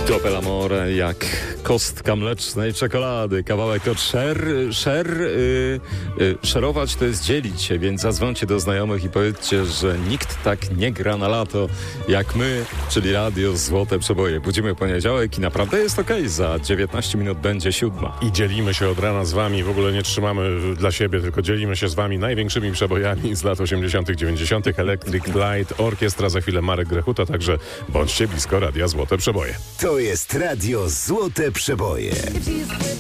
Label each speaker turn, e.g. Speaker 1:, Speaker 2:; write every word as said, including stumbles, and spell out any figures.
Speaker 1: Doppel Amore jak kostka mlecznej czekolady, kawałek od szer, szer, yy, yy, szerować to jest dzielić się, więc zadzwońcie do znajomych i powiedzcie, że nikt tak nie gra na lato jak my, czyli Radio Złote Przeboje. Budzimy poniedziałek i naprawdę jest okej, okay. Za dziewiętnaście minut będzie siódma.
Speaker 2: I dzielimy się od rana z wami, w ogóle nie trzymamy dla siebie, tylko dzielimy się z wami największymi przebojami z lat osiemdziesiątych, dziewięćdziesiątych. Electric Light Orkiestra, za chwilę Marek Grechuta, także bądźcie blisko Radia Złote Przeboje.
Speaker 3: To jest Radio Złote Przeboje.